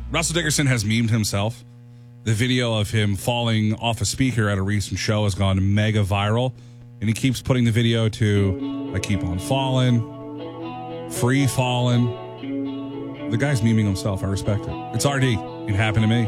Russell Dickerson has memed himself. The video of him falling off a speaker at a recent show has gone mega viral. And he keeps putting the video to, I keep on falling, free falling. The guy's memeing himself. I respect it. It's RD. It happened to me.